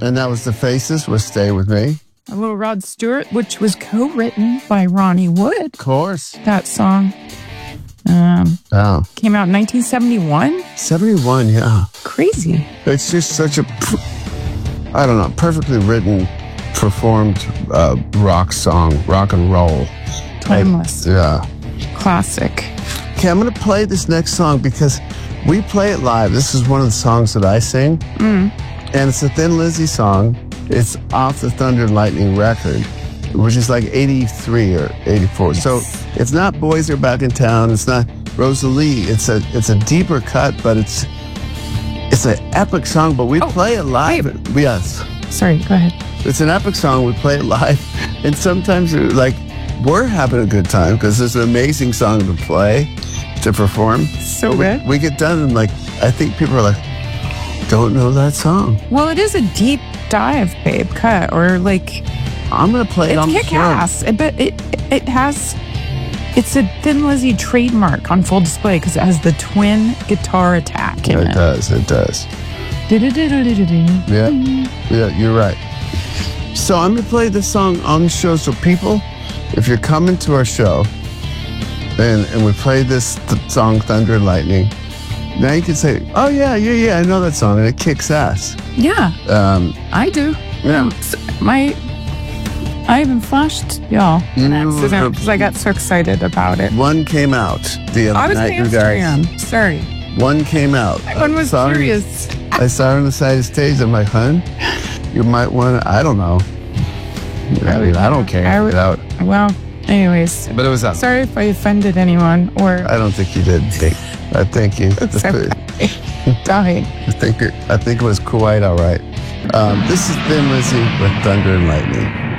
And that was The Faces with Stay With Me. A little Rod Stewart, which was co-written by Ronnie Wood. Of course. That song came out in 1971. 71, yeah. Crazy. It's just such a, I don't know, perfectly written, performed rock song, rock and roll. Timeless. Yeah. Classic. Okay, I'm going to play this next song because we play it live. This is one of the songs that I sing. And it's a Thin Lizzy song. It's off the Thunder and Lightning record, which is like 83 or 84. Yes. So it's not Boys Are Back in Town. It's not Rosalie. It's a deeper cut, but it's an epic song, but we play it live. Babe. Yes. Sorry, go ahead. It's an epic song. We play it live. And sometimes we're having a good time because it's an amazing song to play, to perform. So good. We get done and I think people are like, don't know that song. Well, it is a deep dive, babe, cut, or I'm going to play it on the show. It's kick-ass, but it has, it's a Thin Lizzy trademark on full display because it has the twin guitar attack in it. It does. Yeah, you're right. So I'm going to play this song on the show. So people, if you're coming to our show and we play this song, Thunder and Lightning, now you can say, oh, yeah, I know that song, and it kicks ass. Yeah, I do. Yeah. I even flashed y'all because I got so excited about it. One came out the other night, you guys. Sorry. One came out. One was curious. I saw her on the side of the stage. I'm like, hun, you might want to, I don't know. I mean, I don't care. Well, anyways. But it was up. Sorry if I offended anyone or... I don't think you did. I thank you. It's okay. Dying. I think it was quite all right. This is Thin Lizzy with Thunder and Lightning.